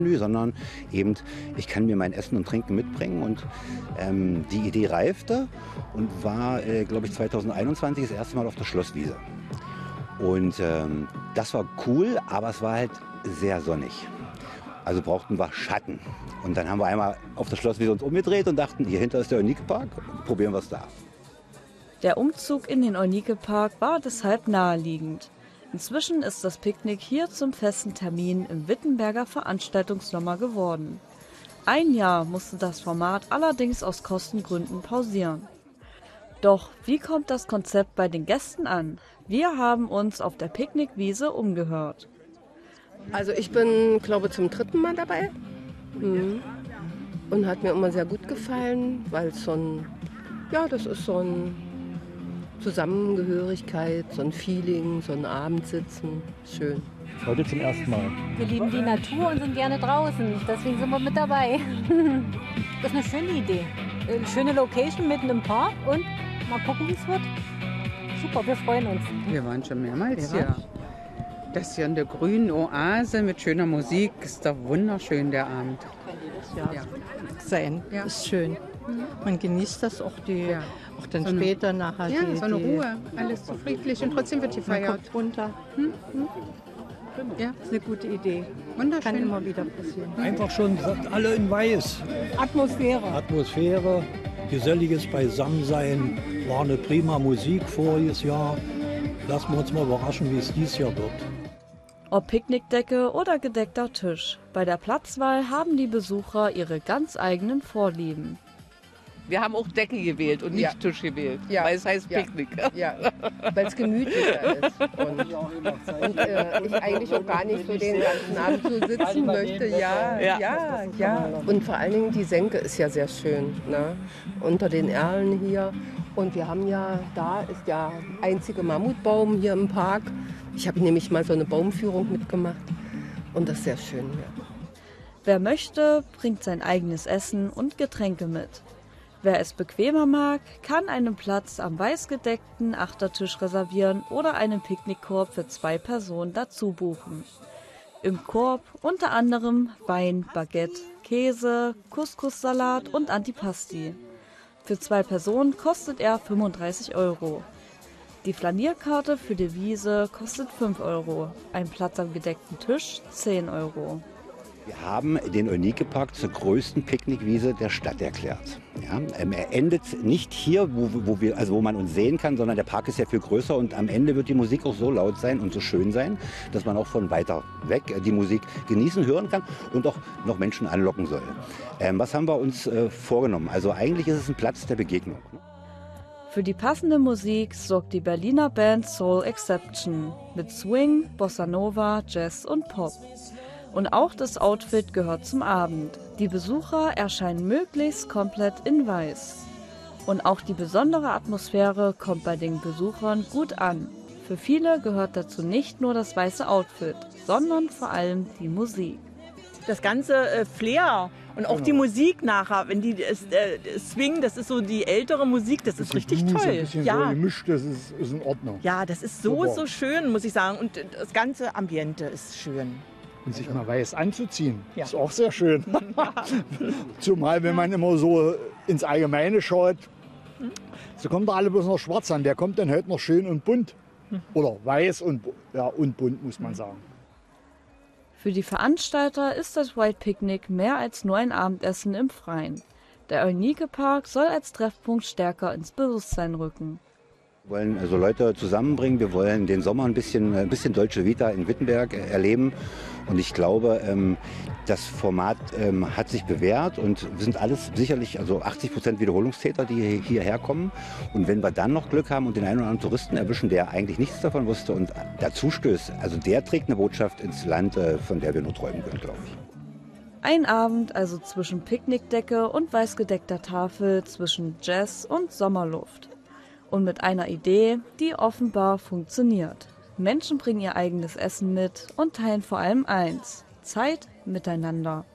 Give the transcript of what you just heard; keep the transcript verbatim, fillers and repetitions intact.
sondern eben, ich kann mir mein Essen und Trinken mitbringen. Und ähm, die Idee reifte und war, äh, glaube ich, zweitausendeinundzwanzig das erste Mal auf der Schlosswiese. Und ähm, das war cool, aber es war halt sehr sonnig. Also brauchten wir Schatten. Und dann haben wir einmal auf der Schlosswiese uns umgedreht und dachten, hier hinter ist der Eunike-Park, probieren wir es da. Der Umzug in den Eunike-Park war deshalb naheliegend. Inzwischen ist das Picknick hier zum festen Termin im Wittenberger Veranstaltungssommer geworden. Ein Jahr musste das Format allerdings aus Kostengründen pausieren. Doch wie kommt das Konzept bei den Gästen an? Wir haben uns auf der Picknickwiese umgehört. Also ich bin, glaube ich, zum dritten Mal dabei. Mhm. Und hat mir immer sehr gut gefallen, weil es so ein, ja, das ist so ein Zusammengehörigkeit, so ein Feeling, so ein Abendsitzen. Schön. Heute zum ersten Mal. Wir lieben die Natur und sind gerne draußen. Deswegen sind wir mit dabei. Das ist eine schöne Idee. Eine schöne Location mitten im Park und mal gucken, wie es wird. Super, wir freuen uns. Wir waren schon mehrmals hier. Das ist ja eine grüne Oase mit schöner Musik. Ist doch wunderschön, der Abend. Ja, ja. Sein, ja. Ist schön. Man genießt das auch, die, ja. auch dann so später eine, nachher. Ja, die, so eine die, Ruhe, alles so friedlich und trotzdem wird gefeiert. Man kommt runter. Hm? Hm? Ja, das ist eine gute Idee. Wunderschön. Kann immer wieder passieren. Einfach schon alle in Weiß. Atmosphäre. Atmosphäre, geselliges Beisammensein, war eine prima Musik voriges Jahr. Lassen wir uns mal überraschen, wie es dieses Jahr wird. Ob Picknickdecke oder gedeckter Tisch, bei der Platzwahl haben die Besucher ihre ganz eigenen Vorlieben. Wir haben auch Decke gewählt und nicht ja. Tisch gewählt, ja. weil es heißt ja. Picknick. Ja, weil es gemütlicher ist. Und, und äh, ich eigentlich auch gar nicht so den ganzen Abend so sitzen möchte. Ja, ja, ja, ja. Und vor allen Dingen die Senke ist ja sehr schön, ne? Unter den Erlen hier. Und wir haben ja, da ist der einzige Mammutbaum hier im Park. Ich habe nämlich mal so eine Baumführung mitgemacht und das ist sehr schön. Ja. Wer möchte, bringt sein eigenes Essen und Getränke mit. Wer es bequemer mag, kann einen Platz am weißgedeckten Achtertisch reservieren oder einen Picknickkorb für zwei Personen dazu buchen. Im Korb unter anderem Wein, Baguette, Käse, Couscous-Salat und Antipasti. Für zwei Personen kostet er fünfunddreißig Euro. Die Flanierkarte für die Wiese kostet fünf Euro, ein Platz am gedeckten Tisch zehn Euro. Wir haben den Eunike-Park zur größten Picknickwiese der Stadt erklärt. Ja, ähm, er endet nicht hier, wo, wo, wir, also wo man uns sehen kann, sondern der Park ist ja viel größer und am Ende wird die Musik auch so laut sein und so schön sein, dass man auch von weiter weg die Musik genießen, hören kann und auch noch Menschen anlocken soll. Ähm, was haben wir uns äh, vorgenommen? Also eigentlich ist es ein Platz der Begegnung. Für die passende Musik sorgt die Berliner Band Soul Exception mit Swing, Bossa Nova, Jazz und Pop. Und auch das Outfit gehört zum Abend. Die Besucher erscheinen möglichst komplett in Weiß. Und auch die besondere Atmosphäre kommt bei den Besuchern gut an. Für viele gehört dazu nicht nur das weiße Outfit, sondern vor allem die Musik. Das ganze äh, Flair und auch genau. die Musik nachher, wenn die äh, swingen, das ist so die ältere Musik, das, das ist richtig Blues, toll. Ein bisschen ja. so gemischt, das ist, ist in Ordnung. Ja, das ist so, Super. so schön, muss ich sagen. Und das ganze Ambiente ist schön. Und sich mal weiß anzuziehen, ja. ist auch sehr schön. Zumal, wenn man immer so ins Allgemeine schaut, so kommt da alle bloß noch schwarz an. Der kommt dann halt noch schön und bunt. Oder weiß und, ja, und bunt, muss man sagen. Für die Veranstalter ist das White Picnic mehr als nur ein Abendessen im Freien. Der Eunike-Park soll als Treffpunkt stärker ins Bewusstsein rücken. Wir wollen also Leute zusammenbringen, wir wollen den Sommer ein bisschen, ein bisschen Dolce Vita in Wittenberg erleben. Und ich glaube, das Format hat sich bewährt und wir sind alles sicherlich, also achtzig Prozent Wiederholungstäter, die hierher kommen. Und wenn wir dann noch Glück haben und den einen oder anderen Touristen erwischen, der eigentlich nichts davon wusste und dazu stößt, also der trägt eine Botschaft ins Land, von der wir nur träumen können, glaube ich. Ein Abend also zwischen Picknickdecke und weißgedeckter Tafel, zwischen Jazz und Sommerluft. Und mit einer Idee, die offenbar funktioniert. Menschen bringen ihr eigenes Essen mit und teilen vor allem eins: Zeit miteinander.